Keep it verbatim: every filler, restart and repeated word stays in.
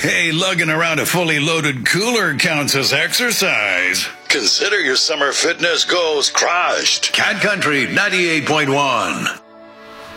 Hey, lugging around a fully loaded cooler counts as exercise. Consider your summer fitness goals crushed. Cat Country ninety-eight point one.